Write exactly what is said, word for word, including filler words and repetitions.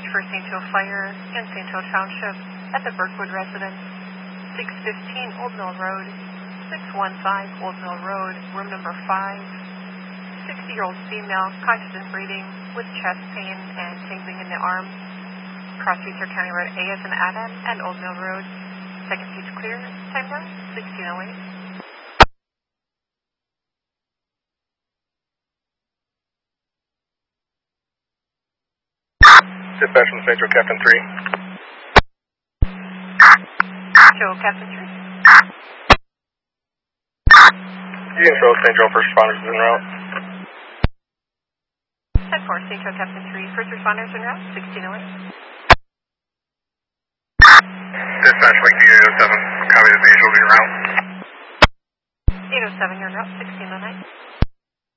for Saint Joe Fire in Saint Joe Township at the Berkwood residence, six fifteen Old Mill Road, six one five Old Mill Road, room number five. sixty-year-old female, conscious and breathing, with chest pain and tingling in the arms. Cross Streets are County Road A as in Adam and Old Mill Road. Second page clear. Time now, sixteen oh eight. Dispatch from Saint Joe Captain three. Joe Captain three. You can show Saint Joe first responders en route. ten four, Saint Joe Captain three, first responders en route, sixteen oh eight. Dispatch Lake eight oh seven, copy the visual en route. eight oh seven, you're en route, sixteen oh nine.